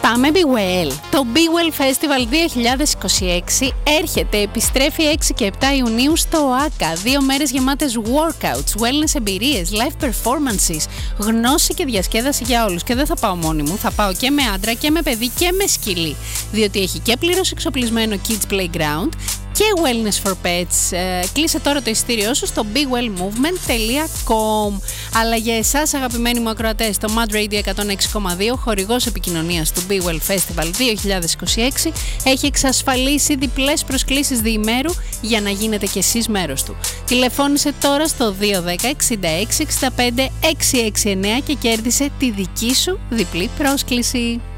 Πάμε Be Well. Το Be Well Festival 2026 έρχεται, επιστρέφει 6 και 7 Ιουνίου στο ΟΑΚΑ. 2 μέρες γεμάτες workouts, wellness εμπειρίες, live performances, γνώση και διασκέδαση για όλους. Και δεν θα πάω μόνη μου, θα πάω και με άντρα και με παιδί και με σκυλί. Διότι έχει και πλήρως εξοπλισμένο kids playground και wellness for pets. Κλείσε τώρα το εισιτήριό σου στο bewellmovement.com. Αλλά για εσάς αγαπημένοι μου ακροατές, το Mad Radio 106,2, χορηγός επικοινωνίας του Be Well Festival 2026, έχει εξασφαλίσει διπλές προσκλήσεις διημέρου για να γίνετε κι εσείς μέρος του. Τηλεφώνησε τώρα στο 210 66 65 669 και κέρδισε τη δική σου διπλή πρόσκληση.